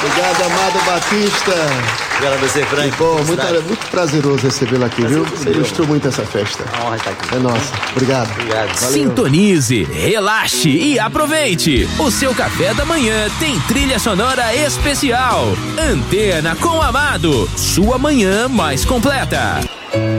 Obrigado, Amado Batista. Obrigado a você, Frank. Bom, muito prazeroso recebê-lo aqui, viu? Ilustrou muito essa festa. É uma honra estar aqui. É nossa. Obrigado. Obrigado. Valeu. Sintonize, relaxe e aproveite. O seu café da manhã tem trilha sonora especial. Antena com Amado. Sua manhã mais completa.